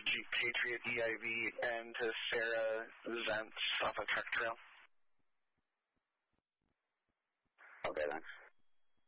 Jeep Patriot EIV and to Sarah Zentz off of Truck Trail. Okay, thanks.